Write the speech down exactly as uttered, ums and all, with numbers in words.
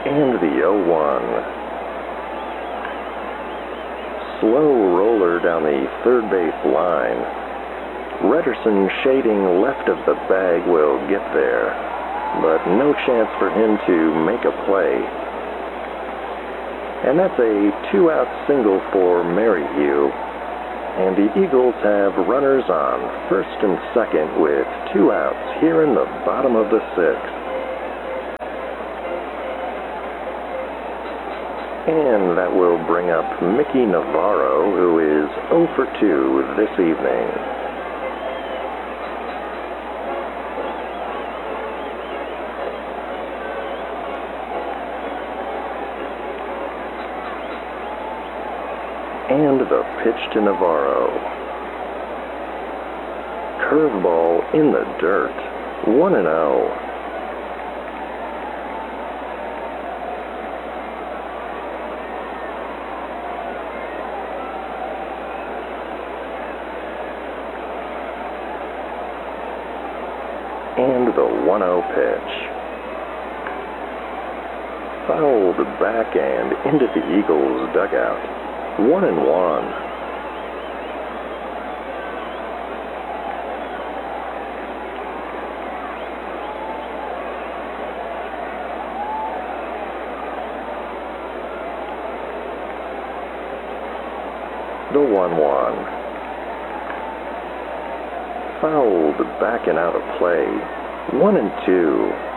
And the oh one. Slow roller down the third base line. Redderson shading left of the bag will get there, but no chance for him to make a play. And that's a two-out single for Merrihew. And the Eagles have runners on first and second with two outs here in the bottom of the sixth. And that will bring up Mickey Navarro, who is oh for two this evening. And the pitch to Navarro. Curveball in the dirt. one and oh. And the one oh pitch. Fouled back and into the Eagles' dugout. One and one. The one one. Fouled back and out of play. One and two.